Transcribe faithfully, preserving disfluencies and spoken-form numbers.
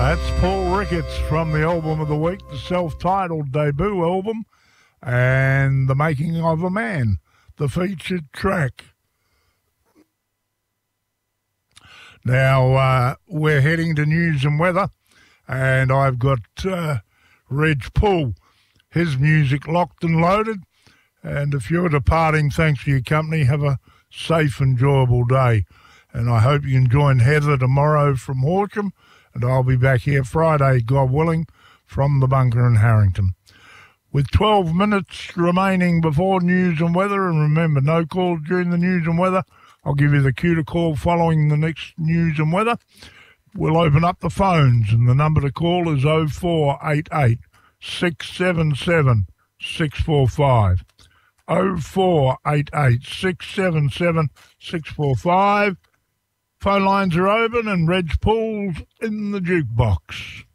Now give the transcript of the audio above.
That's Paul Ricketts from the album of the week, the self-titled debut album, and The Making of a Man, the featured track. Now, uh, we're heading to news and weather, and I've got uh, Reg Poole, his music locked and loaded. And if you're departing, thanks for your company. Have a safe, enjoyable day. And I hope you can join Heather tomorrow from Horsham, and I'll be back here Friday, God willing, from the bunker in Harrington. With twelve minutes remaining before news and weather, and remember, no calls during the news and weather. I'll give you the cue to call following the next news and weather. We'll open up the phones, and the number to call is oh four eight eight, six seven seven, six four five. oh four eight eight, six seven seven, six four five. Phone lines are open, and Reg Poole's in the jukebox.